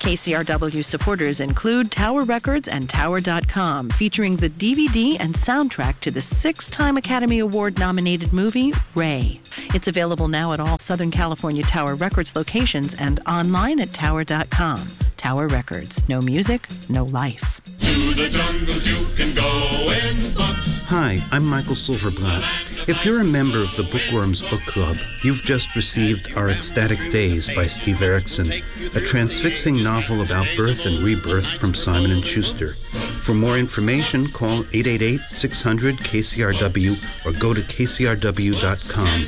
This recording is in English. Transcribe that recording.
KCRW supporters include Tower Records and Tower.com, featuring the DVD and soundtrack to the 6-time Academy Award-nominated movie, Ray. It's available now at all Southern California Tower Records locations and online at Tower.com. Tower Records. No music, no life. To the jungles you can go in books. Hi, I'm Michael Silverblatt. If you're a member of the Bookworms Book Club, you've just received Our Ecstatic Days by Steve Erickson, a transfixing novel about birth and rebirth from Simon & Schuster. For more information, call 888-600-KCRW or go to kcrw.com.